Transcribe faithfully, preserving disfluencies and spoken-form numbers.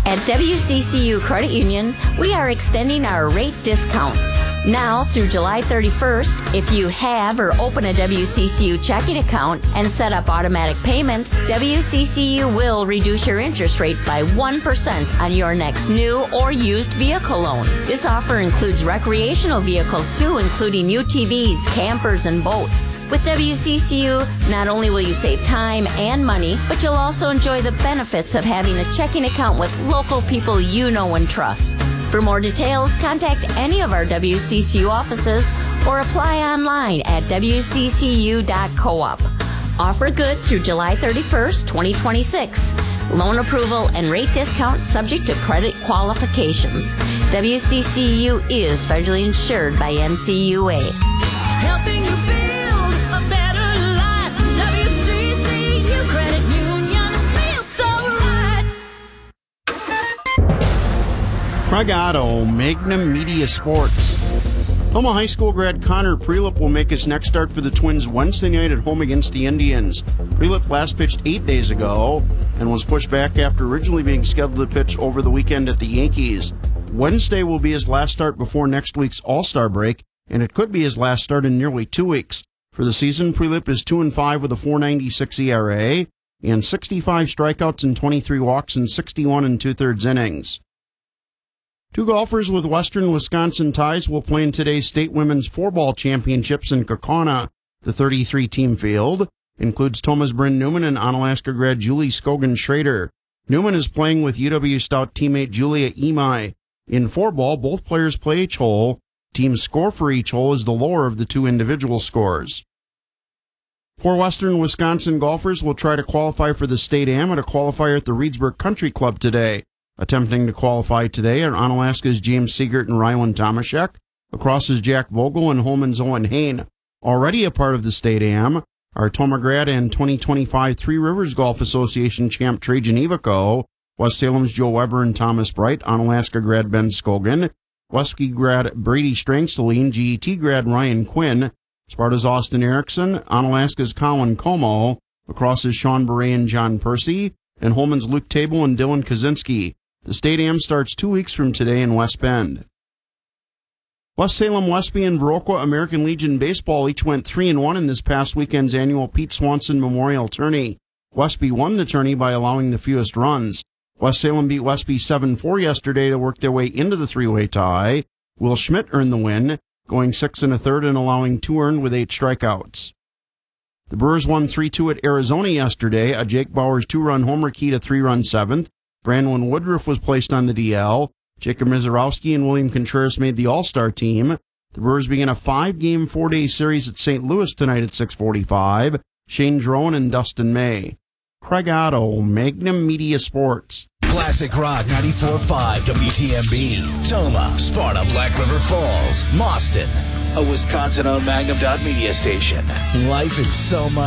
At W C C U Credit Union, we are extending our rate discount. Now through July thirty-first, if you have or open a W C C U checking account and set up automatic payments, W C C U will reduce your interest rate by one percent on your next new or used vehicle loan. This offer includes recreational vehicles too, including U T Vs, campers, and boats. With W C C U, not only will you save time and money, but you'll also enjoy the benefits of having a checking account with local people you know and trust. For more details, contact any of our W C C U offices or apply online at w c c u dot coop. Offer good through July thirty-first, twenty twenty-six. Loan approval and rate discount subject to credit qualifications. W C C U is federally insured by N C U A. Helping you build a better life. W C C U Credit Union feels so right. Craig Otto, Magnum Media Sports. Toma High School grad Connor Prelip will make his next start for the Twins Wednesday night at home against the Indians. Prelip last pitched eight days ago and was pushed back after originally being scheduled to pitch over the weekend at the Yankees. Wednesday will be his last start before next week's All-Star break, and it could be his last start in nearly two weeks. For the season, Prelip is two and five with a four ninety-six E R A and sixty-five strikeouts and twenty-three walks in sixty-one and two-thirds innings. Two golfers with Western Wisconsin ties will play in today's State Women's Four-Ball Championships in Kaukauna. The thirty-three team field includes Toma's Bryn Newman and Onalaska grad Julie Scogan Schrader. Newman is playing with U W Stout teammate Julia Imai. In four-ball, both players play each hole. Team score for each hole is the lower of the two individual scores. Four Western Wisconsin golfers will try to qualify for the State Am at a qualifier at the Reedsburg Country Club today. Attempting to qualify today are Onalaska's James Siegert and Ryland Tomaszek, Lacrosse's Jack Vogel, and Holman's Owen Hain. Already a part of the State Am are Toma grad and twenty twenty-five Three Rivers Golf Association champ Trajan Iveco, West Salem's Joe Weber and Thomas Bright, Onalaska grad Ben Scogan, Wesky grad Brady Strangsteline, G E T grad Ryan Quinn, Sparta's Austin Erickson, Onalaska's Colin Como, Lacrosse's Sean Beret and John Percy, and Holman's Luke Table and Dylan Kaczynski. The State Am starts two weeks from today in West Bend. West Salem, Westby, and Viroqua American Legion Baseball each went three and one in this past weekend's annual Pete Swanson Memorial Tourney. Westby won the tourney by allowing the fewest runs. West Salem beat Westby seven four yesterday to work their way into the three-way tie. Will Schmidt earned the win, going six and a third and allowing two earned with eight strikeouts. The Brewers won three two at Arizona yesterday. A Jake Bauers two-run homer keyed a three-run seventh. Brandon Woodruff was placed on the D L. Jacob Mizorowski and William Contreras made the All-Star team. The Brewers begin a five-game, four-day series at Saint Louis tonight at six forty-five. Shane Drone and Dustin May. Craig Otto, Magnum Media Sports. Classic Rock ninety-four point five W T M B. Toma, Sparta, Black River Falls, Mauston. A Wisconsin-owned Magnum dot media station. Life is so much